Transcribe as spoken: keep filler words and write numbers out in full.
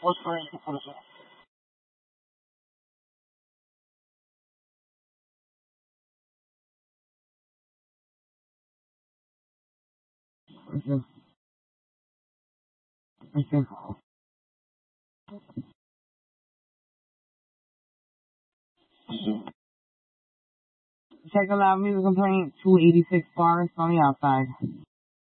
What's for you? Check a loud music complaint, two eighty-six bars on the outside.